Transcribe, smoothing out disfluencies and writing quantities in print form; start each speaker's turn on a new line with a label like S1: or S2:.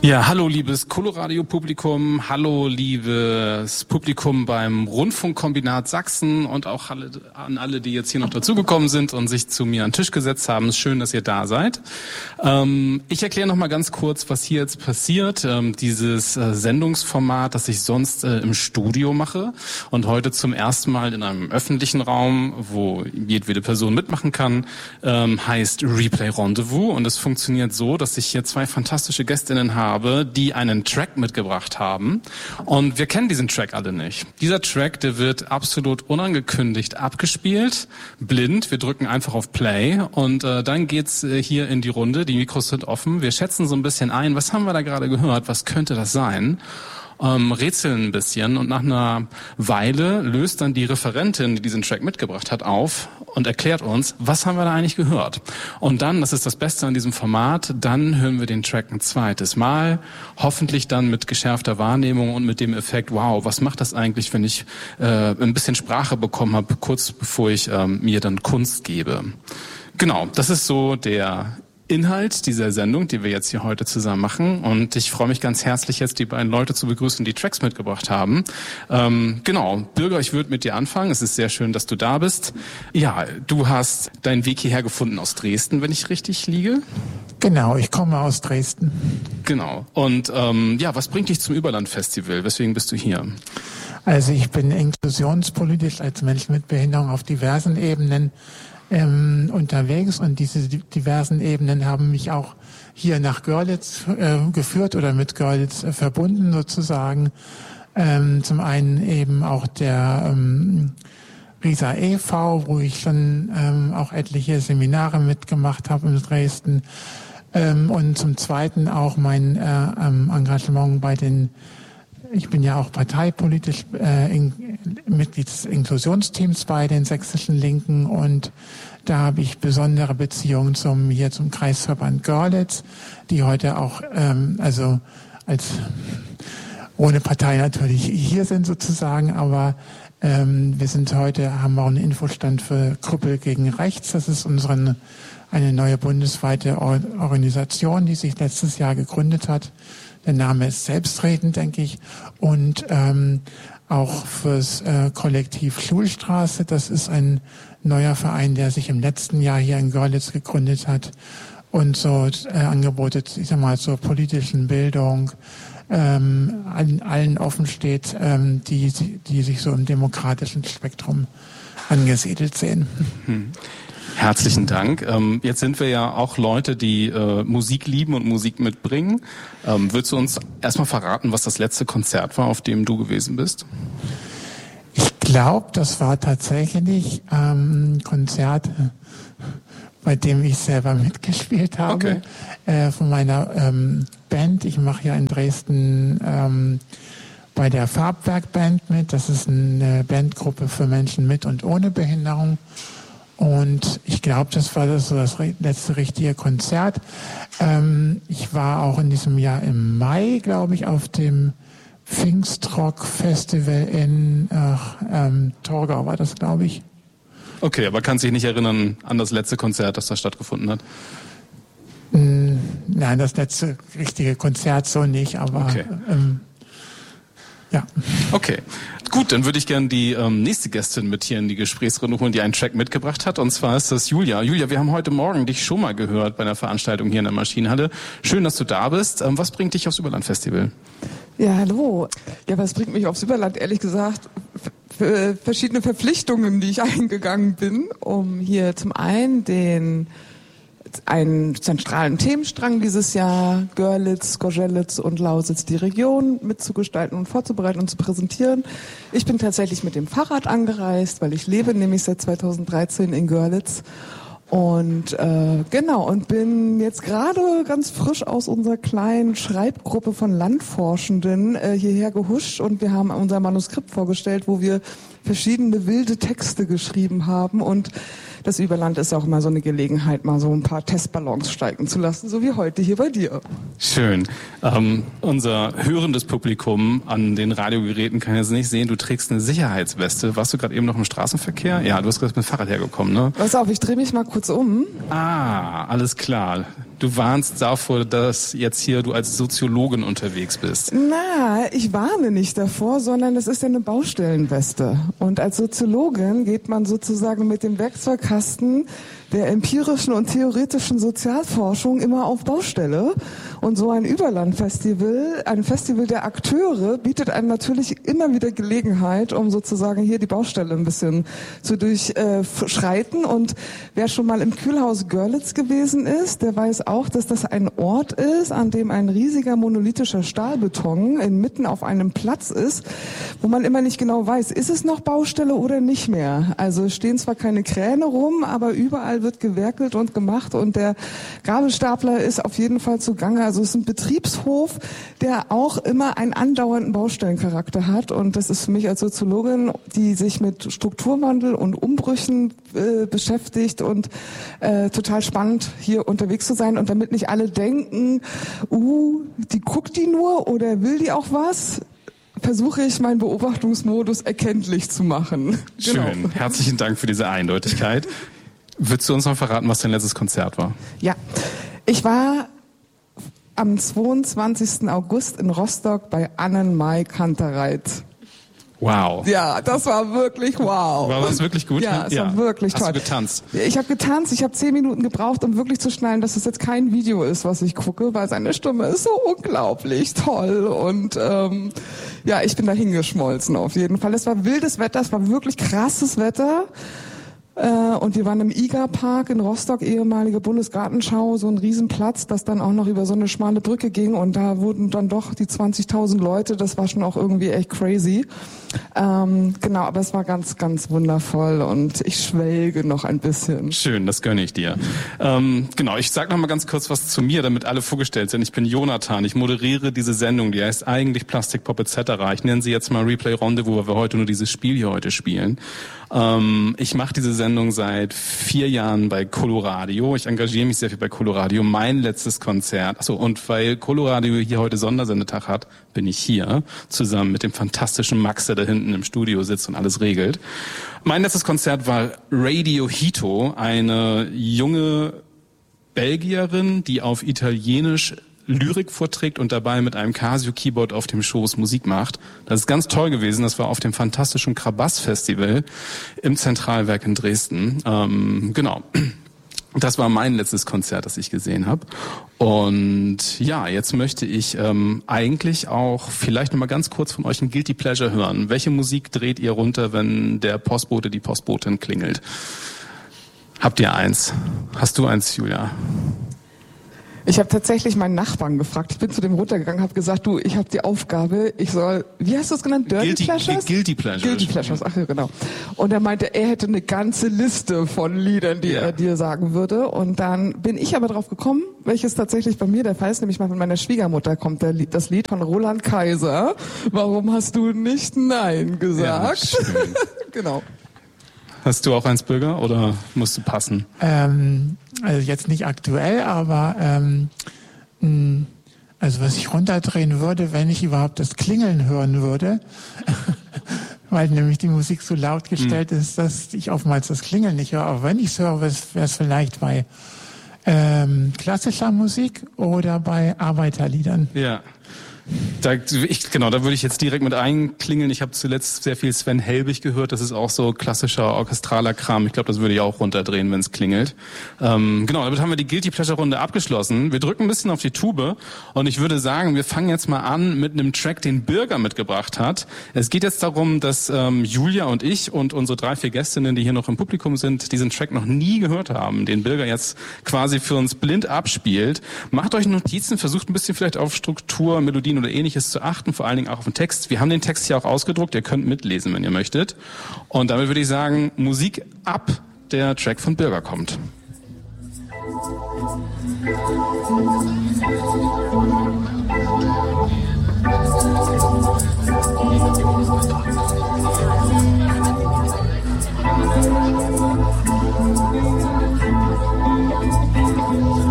S1: Ja, hallo liebes Coloradio-Publikum, hallo liebes Publikum beim Rundfunkkombinat Sachsen und auch an alle, die jetzt hier noch dazugekommen sind und sich zu mir an den Tisch gesetzt haben. Es ist schön, dass ihr da seid. Ich erkläre noch mal ganz kurz, was hier jetzt passiert. Dieses Sendungsformat, das ich sonst im Studio mache und heute zum ersten Mal in einem öffentlichen Raum, wo jedwede Person mitmachen kann, heißt Replay Rendezvous, und es funktioniert so, dass ich hier zwei fantastische Gästinnen habe, die einen Track mitgebracht haben, und wir kennen diesen Track alle nicht. Dieser Track, der wird absolut unangekündigt abgespielt, blind. Wir drücken einfach auf Play und dann geht's hier in die Runde. Die Mikros sind offen. Wir schätzen so ein bisschen ein, was haben wir da gerade gehört, was könnte das sein? Rätseln ein bisschen, und nach einer Weile löst dann die Referentin, die diesen Track mitgebracht hat, auf und erklärt uns, was haben wir da eigentlich gehört. Und dann, das ist das Beste an diesem Format, dann hören wir den Track ein zweites Mal, hoffentlich dann mit geschärfter Wahrnehmung und mit dem Effekt, wow, was macht das eigentlich, wenn ich ein bisschen Sprache bekommen habe, kurz bevor ich mir dann Kunst gebe. Genau, das ist so der Inhalt dieser Sendung, die wir jetzt hier heute zusammen machen, und ich freue mich ganz herzlich, jetzt die beiden Leute zu begrüßen, die Tracks mitgebracht haben. Genau, Birger, ich würde mit dir anfangen. Es ist sehr schön, dass du da bist. Ja, du hast deinen Weg hierher gefunden aus Dresden, wenn ich richtig liege.
S2: Genau, ich komme aus Dresden.
S1: Genau. Und ja, was bringt dich zum Überland-Festival? Weswegen bist du hier?
S2: Also ich bin inklusionspolitisch als Mensch mit Behinderung auf diversen Ebenen unterwegs, und diese diversen Ebenen haben mich auch hier nach Görlitz geführt oder mit Görlitz verbunden sozusagen. Zum einen eben auch der Risa e.V., wo ich schon auch etliche Seminare mitgemacht habe in Dresden, und zum zweiten auch mein Engagement bei den, ich bin ja auch parteipolitisch Mitglied des Inklusionsteams bei den sächsischen Linken, und da habe ich besondere Beziehungen zum Kreisverband Görlitz, die heute auch also als ohne Partei natürlich hier sind sozusagen, aber wir sind heute, haben auch einen Infostand für Krüppel gegen Rechts. Das ist eine neue bundesweite Organisation, die sich letztes Jahr gegründet hat. Der Name ist selbstredend, denke ich. Und auch fürs Kollektiv Schulstraße. Das ist ein neuer Verein, der sich im letzten Jahr hier in Görlitz gegründet hat und so Angebote, ich sag mal, zur politischen Bildung allen offen steht, die sich so im demokratischen Spektrum angesiedelt sehen.
S1: Herzlichen Dank. Jetzt sind wir ja auch Leute, die Musik lieben und Musik mitbringen. Würdest du uns erstmal verraten, was das letzte Konzert war, auf dem du gewesen bist?
S2: Ich glaube, das war tatsächlich ein Konzert, bei dem ich selber mitgespielt habe, von meiner Band. Ich mache ja in Dresden bei der Farbwerk-Band mit. Das ist eine Bandgruppe für Menschen mit und ohne Behinderung. Und ich glaube, das war das letzte richtige Konzert. Ich war auch in diesem Jahr im Mai, glaube ich, auf dem Pfingstrock-Festival in Torgau war das, glaube ich.
S1: Okay, aber kannst dich nicht erinnern an das letzte Konzert, das da stattgefunden hat?
S2: Nein, das letzte richtige Konzert so nicht, aber
S1: okay.
S2: Ja.
S1: Okay, gut, dann würde ich gerne die nächste Gästin mit hier in die Gesprächsrunde holen, die einen Track mitgebracht hat, und zwar ist das Julia. Julia, wir haben heute Morgen dich schon mal gehört bei einer Veranstaltung hier in der Maschinenhalle. Schön, dass du da bist. Was bringt dich aufs Überland-Festival?
S3: Ja, hallo. Ja, was bringt mich aufs Überland? Ehrlich gesagt, verschiedene Verpflichtungen, die ich eingegangen bin, um hier zum einen einen zentralen Themenstrang dieses Jahr, Görlitz, Gorzelitz und Lausitz, die Region mitzugestalten und vorzubereiten und zu präsentieren. Ich bin tatsächlich mit dem Fahrrad angereist, weil ich lebe nämlich seit 2013 in Görlitz. Und genau, und bin jetzt gerade ganz frisch aus unserer kleinen Schreibgruppe von Landforschenden hierher gehuscht, und wir haben unser Manuskript vorgestellt, wo wir verschiedene wilde Texte geschrieben haben, und das Überland ist auch immer so eine Gelegenheit, mal so ein paar Testballons steigen zu lassen, so wie heute hier bei dir.
S1: Schön. Unser hörendes Publikum an den Radiogeräten kann jetzt nicht sehen, du trägst eine Sicherheitsweste. Warst du gerade eben noch im Straßenverkehr? Ja, du bist gerade mit dem Fahrrad hergekommen, ne?
S3: Pass auf, ich drehe mich mal kurz um.
S1: Ah, alles klar. du warnst davor, dass jetzt hier du als Soziologin unterwegs bist.
S3: Na, ich warne nicht davor, sondern es ist ja eine Baustellenweste. Und als Soziologin geht man sozusagen mit dem Werkzeugkasten der empirischen und theoretischen Sozialforschung immer auf Baustelle. Und so ein Überlandfestival, ein Festival der Akteure, bietet einem natürlich immer wieder Gelegenheit, um sozusagen hier die Baustelle ein bisschen zu durchschreiten. Und wer schon mal im Kühlhaus Görlitz gewesen ist, der weiß auch, dass das ein Ort ist, an dem ein riesiger monolithischer Stahlbeton inmitten auf einem Platz ist, wo man immer nicht genau weiß, ist es noch Baustelle oder nicht mehr. Also es stehen zwar keine Kräne rum, aber überall wird gewerkelt und gemacht und der Gabelstapler ist auf jeden Fall zugange. Also es ist ein Betriebshof, der auch immer einen andauernden Baustellencharakter hat und das ist für mich als Soziologin, die sich mit Strukturwandel und Umbrüchen beschäftigt und total spannend, hier unterwegs zu sein und damit nicht alle denken, die guckt die nur oder will die auch was? Versuche ich, meinen Beobachtungsmodus erkenntlich zu machen.
S1: Schön, genau. Herzlichen Dank für diese Eindeutigkeit. Würdest du uns noch verraten, was dein letztes Konzert war?
S3: Ja, ich war am 22. August in Rostock bei Annenmai Kantereit.
S1: Wow.
S3: Ja, das war wirklich wow.
S1: War das wirklich gut?
S3: Ja, es war wirklich toll.
S1: Hast du getanzt?
S3: Ich habe getanzt, ich habe 10 Minuten gebraucht, um wirklich zu schnallen, dass es jetzt kein Video ist, was ich gucke, weil seine Stimme ist so unglaublich toll und ich bin da hingeschmolzen auf jeden Fall. Es war wildes Wetter, es war wirklich krasses Wetter. Und wir waren im IGA-Park in Rostock, ehemalige Bundesgartenschau, so ein Riesenplatz, das dann auch noch über so eine schmale Brücke ging und da wurden dann doch die 20.000 Leute, das war schon auch irgendwie echt crazy. Genau, aber es war ganz, ganz wundervoll und ich schwelge noch ein bisschen.
S1: Schön, das gönne ich dir. Genau, ich sag noch mal ganz kurz was zu mir, damit alle vorgestellt sind. Ich bin Jonathan, ich moderiere diese Sendung, die heißt eigentlich Plastikpop etc. Ich nenne sie jetzt mal Replay Rendezvous, weil wir heute nur dieses Spiel hier heute spielen. Ich mache diese Sendung seit 4 Jahren bei Coloradio. Ich engagiere mich sehr viel bei Coloradio. Mein letztes Konzert, und weil Coloradio hier heute Sondersendetag hat, bin ich hier zusammen mit dem fantastischen Max, der da hinten im Studio sitzt und alles regelt. Mein letztes Konzert war Radio Hito, eine junge Belgierin, die auf Italienisch Lyrik vorträgt und dabei mit einem Casio-Keyboard auf dem Schoß Musik macht. Das ist ganz toll gewesen. Das war auf dem fantastischen Krabass-Festival im Zentralwerk in Dresden. Genau. Das war mein letztes Konzert, das ich gesehen habe. Und ja, jetzt möchte ich eigentlich auch vielleicht noch mal ganz kurz von euch ein Guilty Pleasure hören. Welche Musik dreht ihr runter, wenn der Postbote, die Postbotin klingelt? Habt ihr eins? Hast du eins, Julia?
S3: Ich habe tatsächlich meinen Nachbarn gefragt. Ich bin zu dem runtergegangen, habe gesagt, du, ich habe die Aufgabe, ich soll, wie hast du es genannt?
S1: Guilty Pleasures. Guilty
S3: Pleasures, ach ja, genau. Und er meinte, er hätte eine ganze Liste von Liedern, die er dir sagen würde. Und dann bin ich aber drauf gekommen, welches tatsächlich bei mir der Fall ist, nämlich mal von meiner Schwiegermutter kommt das Lied von Roland Kaiser. Warum hast du nicht Nein gesagt?
S1: Ja, schön.
S3: Genau.
S1: Hast du auch eins, Bürger, oder musst du passen?
S2: Also jetzt nicht aktuell, aber also was ich runterdrehen würde, wenn ich überhaupt das Klingeln hören würde, weil nämlich die Musik so laut gestellt ist, dass ich oftmals das Klingeln nicht höre. Aber wenn ich es höre, wäre es vielleicht bei klassischer Musik oder bei Arbeiterliedern.
S1: Ja. Da würde ich jetzt direkt mit einklingeln. Ich habe zuletzt sehr viel Sven Helbig gehört. Das ist auch so klassischer orchestraler Kram. Ich glaube, das würde ich auch runterdrehen, wenn es klingelt. Genau, damit haben wir die Guilty Pleasure Runde abgeschlossen. Wir drücken ein bisschen auf die Tube und ich würde sagen, wir fangen jetzt mal an mit einem Track, den Birger mitgebracht hat. Es geht jetzt darum, dass Julia und ich und unsere 3, 4 Gästinnen, die hier noch im Publikum sind, diesen Track noch nie gehört haben, den Birger jetzt quasi für uns blind abspielt. Macht euch Notizen, versucht ein bisschen vielleicht auf Struktur, Melodien oder Ähnliches zu achten, vor allen Dingen auch auf den Text. Wir haben den Text hier auch ausgedruckt, ihr könnt mitlesen, wenn ihr möchtet. Und damit würde ich sagen, Musik ab, der Track von Birger kommt.